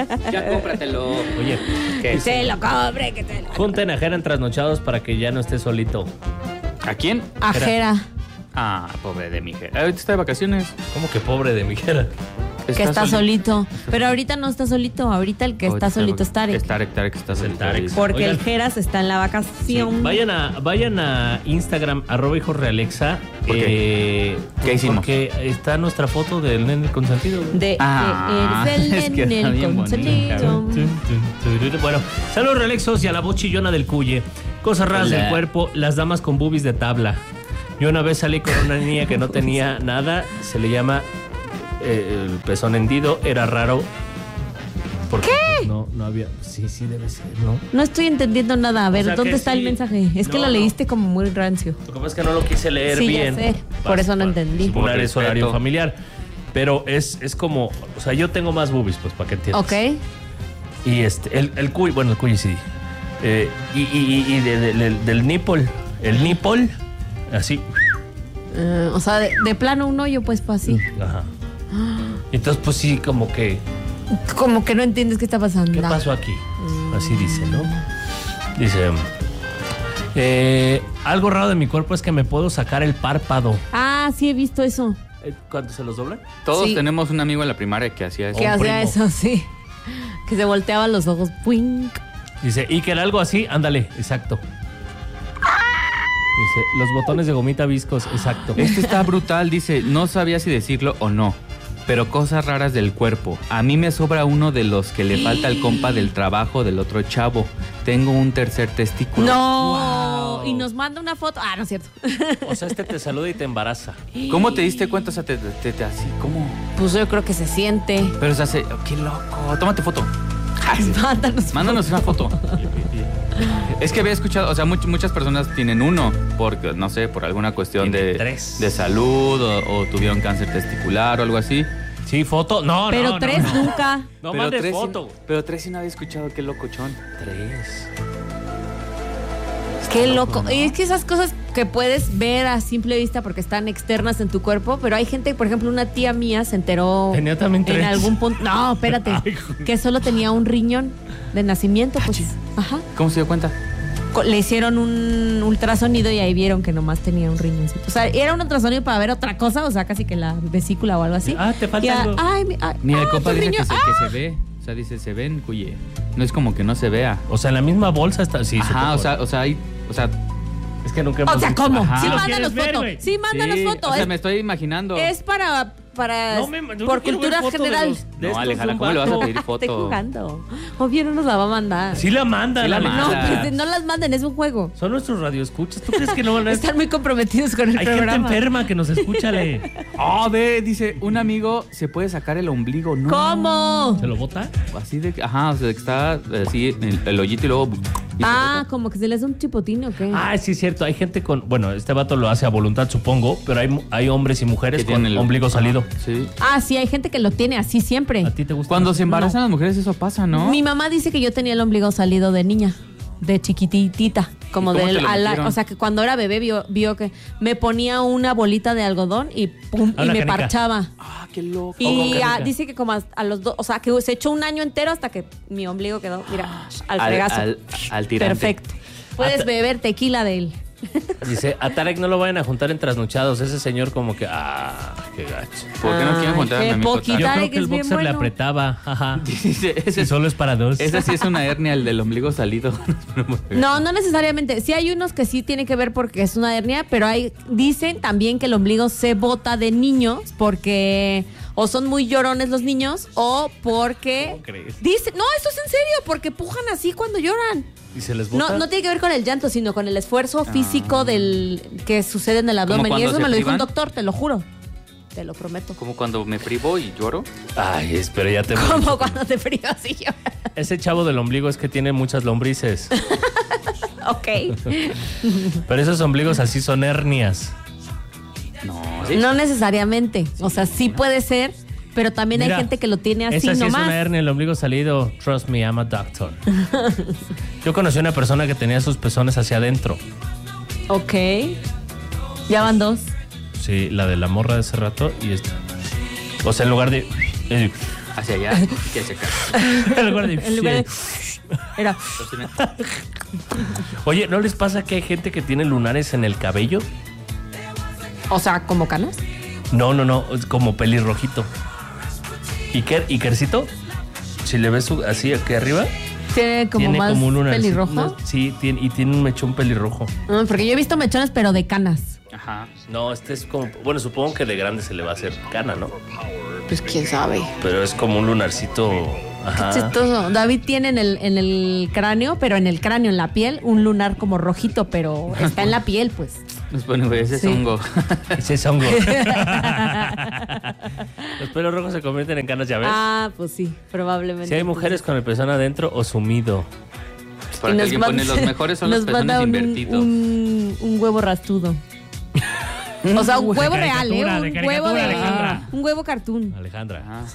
Ya cómpratelo. Oye, que se lo cobre, que te lo... Junten a Jera en Trasnochados para que ya no esté solito. ¿A quién? A Jera. Ah, pobre de mi Jera. Ahorita está de vacaciones. ¿Cómo que pobre de mi Jera? Que está solito. Pero ahorita no está solito. Ahorita el que está solito es Tarek. Tarek está solito. Porque Oigan, el Jeras está en la vacación. Sí, vayan a Instagram, @hijosrealexa. ¿Qué hicimos? Porque está nuestra foto del nene consentido. Eres el es que nene está bien consentido. Bueno, saludos Realexos y a la voz chillona del Cuye. Cosas raras del cuerpo, las damas con boobies de tabla. Yo una vez salí con una niña que no tenía nada, se le llama el pezón hendido, era raro. Porque ¿qué? No había. Sí, debe ser, ¿no? No estoy entendiendo nada. A ver, O sea, ¿dónde está sí. el mensaje? Es que lo leíste como muy rancio. Lo que pasa es que no lo quise leer Sí, bien. ya sé. Por eso no entendí. Simular es horario familiar. Pero es como. O sea, yo tengo más boobies, pues, para que entiendas. Ok. Y el cuy, bueno, el cuy sí. Y del nipple. El nipple, así. O sea, de plano un hoyo, pues así. Ajá. Entonces, pues sí, como que. Como que no entiendes qué está pasando. ¿Qué pasó aquí? Así dice, ¿no? Dice. Algo raro de mi cuerpo es que me puedo sacar el párpado. Ah, sí he visto eso. ¿Cuánto se los doblan? Todos Sí. tenemos un amigo en la primaria que hacía eso. Que hacía primo. eso, sí. Que se volteaban los ojos. ¡Puink! Dice, y que era algo así, ándale, exacto. Dice, los botones de gomita viscos, exacto. Este está brutal, dice, no sabía si decirlo o no, pero cosas raras del cuerpo. A mí me sobra uno de los que le falta al compa del trabajo del otro chavo. Tengo un tercer testículo. ¡No! Wow. Y nos manda una foto. Ah, no es cierto. O sea, te saluda y te embaraza. ¿Cómo te diste cuenta? O sea, te así, ¿cómo? Pues yo creo que se siente. Pero se hace, qué loco. Tómate foto. Mándanos una foto. Es que había escuchado, o sea, muchas personas tienen uno, porque, no sé, por alguna cuestión Tienen de tres. de salud o tuvieron cáncer testicular o algo así. Sí, foto. No, Pero no. tres no. nunca. No Pero mandes tres sí- foto. Pero tres sí no había escuchado, qué locochón. Tres. Qué loco. ¿no? Y es que esas cosas que puedes ver a simple vista porque están externas en tu cuerpo, pero hay gente, por ejemplo, una tía mía se enteró Tenía también en tres. algún punto. No, espérate. Ay, joder. Que solo tenía un riñón de nacimiento, pues. Ajá. ¿Cómo se dio cuenta? Le hicieron un ultrasonido y ahí vieron que nomás tenía un riñoncito. O sea, era un ultrasonido para ver otra cosa, o sea, casi que la vesícula o algo así. Ah, te falta Y algo. Mira, el compa tu dice riñón. que se ve. O sea, dice, se ven, cuye. No es como que no se vea. O sea, en la misma bolsa está. Sí, Ajá, supongo. o sea, hay, o sea, Es que nunca hemos O sea, visto. ¿cómo? Ajá. Sí, ¿Lo mándanos quieres ver, foto. güey? Sí, mándanos sí, foto. o sea, Es- me estoy imaginando. Es para No, yo por no quiero cultura ver foto de general. los- de No, estos Alejandra, de un ¿cómo le vas a vato? pedir foto? Estoy jugando. Obvio no nos la va a mandar. Sí la mandan. Sí la Alex. No, manda. pues no las manden, es un juego. Son nuestros radioescuchas. ¿Tú crees que no van a Están muy comprometidos con el Hay gente programa. enferma que nos escucha, le. Oh, ve, dice, un amigo se puede sacar el ombligo. No. ¿Cómo? ¿Se lo bota? Así de, ajá, o sea, que está así el hoyito y luego. y se Ah, bota. como que se les da un chipotín o qué. Ah, sí, es cierto. Hay gente con. Bueno, este vato lo hace a voluntad, supongo. Pero hay hombres y mujeres Que con tienen el ombligo salido. Sí. Ah, sí, hay gente que lo tiene así siempre. ¿A ti te gusta? Cuando se embarazan las mujeres, eso pasa, ¿no? Mi mamá dice que yo tenía el ombligo salido de niña, de chiquititita, como ¿Y cómo del te lo metieron? o sea, que cuando era bebé vio que me ponía una bolita de algodón y pum, Ah, y una me canica. parchaba. Ah, qué loco. Y canica. dice que como a los dos, o sea, que se echó un año entero hasta que mi ombligo quedó, mira, al fregazo. Al tirante. Perfecto. Puedes beber tequila de él. Dice, a Tarek no lo vayan a juntar en trasnochados. Ese señor como que, qué gacho. ¿Por qué no quieren Ay, juntar a qué mi amigo poquita. Yo Tarek? creo Tarek que el es bien boxer le bueno. apretaba. Ajá. Dice, Y solo es para dos. esa sí es una hernia, el del ombligo salido. No, no necesariamente. Sí hay unos que sí tienen que ver porque es una hernia, pero dicen también que el ombligo se bota de niños porque o son muy llorones los niños o porque... ¿Cómo crees? Dice, no, esto es en serio, porque pujan así cuando lloran. ¿Y se les bota? No tiene que ver con el llanto, sino con el esfuerzo físico del que sucede en el abdomen. Y cuando eso se me lo dijo un privan? doctor, te lo juro. Te lo prometo. Como cuando me privo y lloro. Ay, espera, ya te... Como cuando te frías y lloras. Ese chavo del ombligo es que tiene muchas lombrices. Ok. Pero esos ombligos así son hernias. No, ¿sí? No necesariamente. O sea, sí puede ser, pero también Mira, hay gente que lo tiene así esa sí nomás. es una hernia, el ombligo salido. Trust me, I'm a doctor. Yo conocí a una persona que tenía sus pezones hacia adentro. Ok. Ya van dos. Sí, la de la morra de ese rato y esta. O sea, en lugar de... Hacia allá y hacia acá. En lugar de... En lugar de... Era... Oye, ¿no les pasa que hay gente que tiene lunares en el cabello? O sea, ¿como canas? No, es como pelirrojito. Ikercito, si le ves así aquí arriba, Tiene como tiene más como un lunar. pelirrojo. No, sí, y tiene un mechón pelirrojo. Porque yo he visto mechones, pero de canas. Ajá. No, este es como... Bueno, supongo que de grande se le va a hacer cana, ¿no? Pues quién sabe. Pero es como un lunarcito... Ajá. Qué chistoso. David tiene en el cráneo, pero en el cráneo, en la piel, un lunar como rojito, pero está en la piel, pues. Bueno, ese es hongo. Ese es hongo. Los pelos rojos se convierten en canas, ¿ya ves? Ah, pues sí, probablemente. Si hay mujeres con el pezón adentro o sumido. Para que alguien pone los mejores son los pezones invertidos. Un huevo rastudo. O sea, un huevo real, ¿eh? Un huevo de Alejandra. un huevo cartoon. Alejandra. Ah.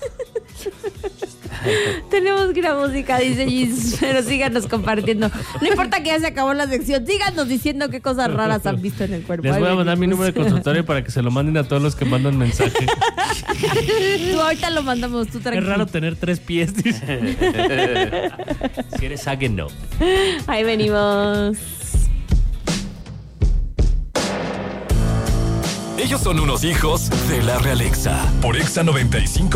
Tenemos que ir a música, dice Gis, pero síganos compartiendo. No importa que ya se acabó la sección, síganos diciendo qué cosas raras han visto en el cuerpo. Les Ahí voy a mandar mi venimos. número de consultorio para que se lo manden a todos los que mandan mensaje. Tú ahorita lo mandamos, tú Es tranquilo. raro tener 3 pies, dice. Si eres alguien, no. Ahí venimos. Ellos son unos hijos de la Realexa. Por Exa 95.9.